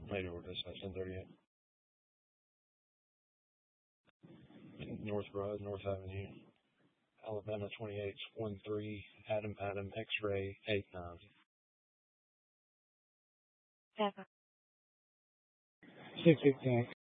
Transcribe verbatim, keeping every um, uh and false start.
Later we'll dispatch ten thirty-eight. North Broad, North Avenue, Alabama twenty-eight one three, Adam Adam X-ray eight nine. Seven. six six ten.